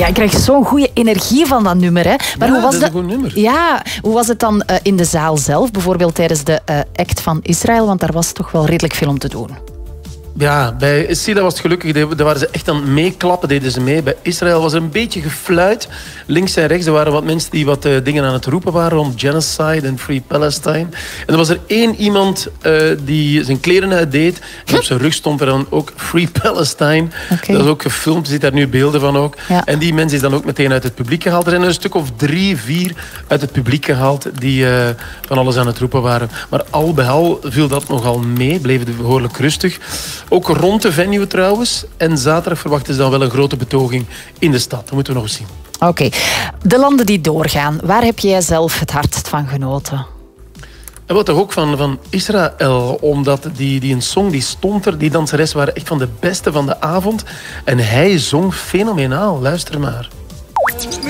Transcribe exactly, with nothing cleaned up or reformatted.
Ja, ik krijg zo'n goede energie van dat nummer. Hè. Maar ja, hoe was dat is een goed nummer. Ja, hoe was het dan uh, in de zaal zelf? Bijvoorbeeld tijdens de uh, act van Israël, want daar was toch wel redelijk veel om te doen. Ja, bij Sila was het gelukkig. Daar waren ze echt aan het meeklappen, deden ze mee. Bij Israël was er een beetje gefluit. Links en rechts, er waren wat mensen die wat uh, dingen aan het roepen waren rond genocide en Free Palestine. En er was er één iemand uh, die zijn kleren uitdeed. En op zijn rug stond er dan ook Free Palestine. Okay. Dat is ook gefilmd, je ziet daar nu beelden van ook. Ja. En die mens is dan ook meteen uit het publiek gehaald. Er zijn er een stuk of drie, vier uit het publiek gehaald die uh, van alles aan het roepen waren. Maar al bij al viel dat nogal mee, bleef het behoorlijk rustig. Ook rond de venue trouwens. En zaterdag verwachten ze dan wel een grote betoging in de stad. Dat moeten we nog eens zien. Oké. Okay. De landen die doorgaan, waar heb jij zelf het hardst van genoten? En wat toch ook van, van Israël, omdat die, die een song die stond er, die danseres waren echt van de beste van de avond. En hij zong fenomenaal. Luister maar.